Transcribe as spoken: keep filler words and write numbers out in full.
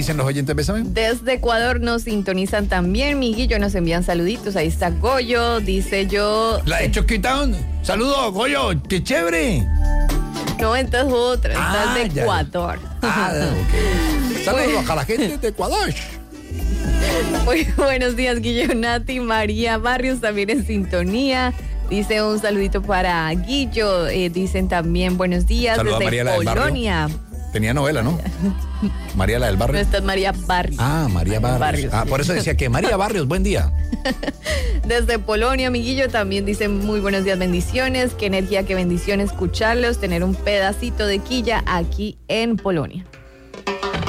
dicen los oyentes, Bésame? Desde Ecuador nos sintonizan también, Miguillo, nos envían saluditos. Ahí está Goyo, dice yo. La de Choquitown. Saludos, Goyo, qué chévere. No, esta es otra, esta Ah, es de ya. Ecuador. Ah, ok. Saludos a la gente de Ecuador. Muy buenos días, Guillo, Nati, María Barrios también en sintonía. Dice un saludito para Guillo. Eh, dicen también buenos días Saluda a desde María, la del barrio. Polonia. Tenía novela, ¿no? María, la del No, barrio. esta es María Barrios. Ah, María Barrios. Barrios. Ah, por eso decía que María Barrios, buen día. Desde Polonia, amiguillo, también dicen muy buenos días, bendiciones. Qué energía, qué bendición escucharlos, tener un pedacito de quilla aquí en Polonia.